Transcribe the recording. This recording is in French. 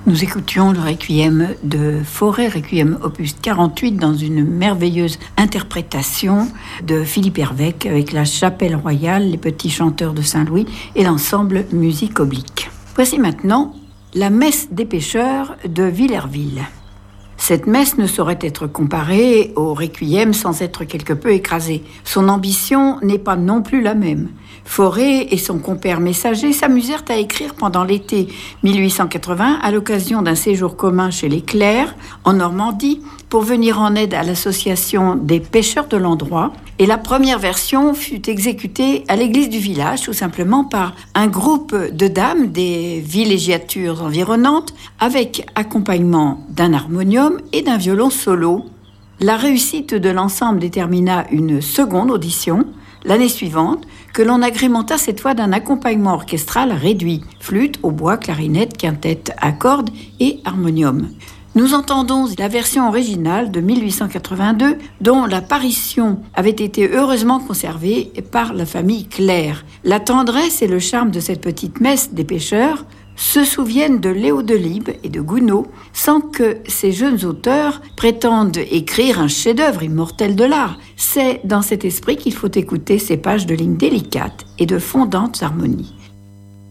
Nous écoutions le Requiem de Fauré, Requiem opus 48, dans une merveilleuse interprétation de Philippe Hervec avec la Chapelle Royale, les Petits Chanteurs de Saint-Louis et l'ensemble Musique Oblique. Voici maintenant la Messe des pêcheurs de Villerville. Cette messe ne saurait être comparée au Requiem sans être quelque peu écrasée. Son ambition n'est pas non plus la même. Fauré et son compère messager s'amusèrent à écrire pendant l'été 1880 à l'occasion d'un séjour commun chez les Clercs, en Normandie, pour venir en aide à l'association des pêcheurs de l'endroit. Et la première version fut exécutée à l'église du village, tout simplement par un groupe de dames des villégiatures environnantes, avec accompagnement d'un harmonium et d'un violon solo. La réussite de l'ensemble détermina une seconde audition, l'année suivante, que l'on agrémenta cette fois d'un accompagnement orchestral réduit, flûte, hautbois, clarinette, quintette à cordes et harmonium. Nous entendons la version originale de 1882, dont l'apparition avait été heureusement conservée par la famille Clerc. La tendresse et le charme de cette petite messe des pêcheurs se souviennent de Léo Delibes et de Gounod, sans que ces jeunes auteurs prétendent écrire un chef-d'œuvre immortel de l'art. C'est dans cet esprit qu'il faut écouter ces pages de lignes délicates et de fondantes harmonies.